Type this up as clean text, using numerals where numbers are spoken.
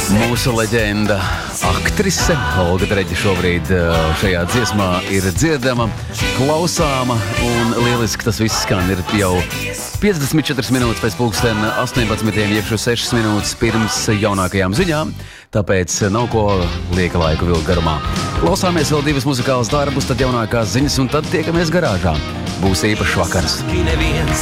Mūsu leģenda aktrise Olga Dreģe šobrīd šajā dziesmā ir dzirdama, klausāma un lieliski tas viss skan. Ir jau 54 minūtes pēc pulksten 18, iekšu 6 minūtes pirms jaunākajām ziņām, tāpēc nav ko lieka laiku vilkt garumā. Klausāmies vēl divas muzikālas darbus, tad jaunākās ziņas un tad tiekamies garāžā. Būs īpašs vakars. Neviens